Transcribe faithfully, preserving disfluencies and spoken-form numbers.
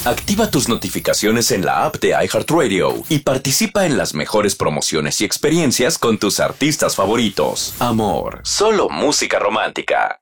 Activa tus notificaciones en la app de iHeartRadio y participa en las mejores promociones y experiencias con tus artistas favoritos. Amor, solo música romántica.